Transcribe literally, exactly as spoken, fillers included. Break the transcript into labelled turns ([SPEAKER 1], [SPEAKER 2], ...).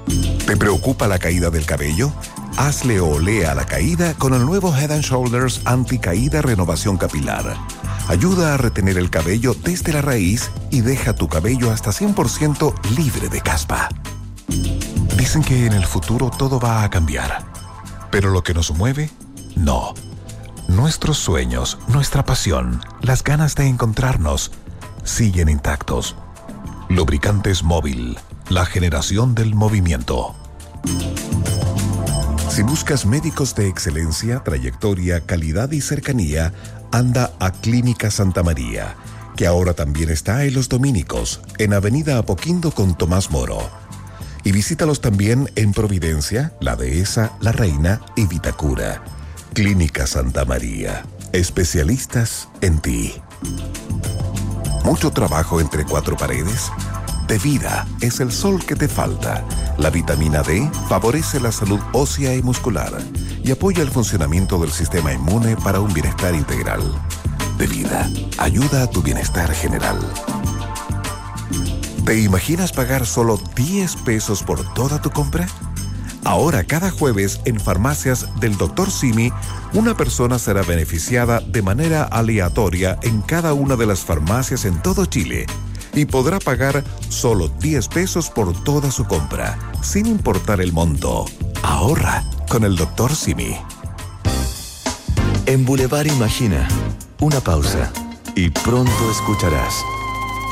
[SPEAKER 1] ¿Te preocupa la caída del cabello? Hazle olé a la caída con el nuevo Head and Shoulders Anti-Caída Renovación Capilar. Ayuda a retener el cabello desde la raíz y deja tu cabello hasta cien por ciento libre de caspa. Dicen que en el futuro todo va a cambiar, pero lo que nos mueve, no. Nuestros sueños, nuestra pasión, las ganas de encontrarnos, siguen intactos. Lubricantes Móvil, la generación del movimiento. Si buscas médicos de excelencia, trayectoria, calidad y cercanía, anda a Clínica Santa María, que ahora también está en Los Dominicos, en Avenida Apoquindo con Tomás Moro. Y visítalos también en Providencia, La Dehesa, La Reina y Vitacura. Clínica Santa María, especialistas en ti. ¿Mucho trabajo entre cuatro paredes? De Vida es el sol que te falta. La vitamina D favorece la salud ósea y muscular y apoya el funcionamiento del sistema inmune para un bienestar integral. De Vida ayuda a tu bienestar general. ¿Te imaginas pagar solo diez pesos por toda tu compra? Ahora, cada jueves, en farmacias del doctor Simi, una persona será beneficiada de manera aleatoria en cada una de las farmacias en todo Chile y podrá pagar solo diez pesos por toda su compra, sin importar el monto. Ahorra con el doctor Simi.
[SPEAKER 2] En Boulevard Imagina, una pausa y pronto escucharás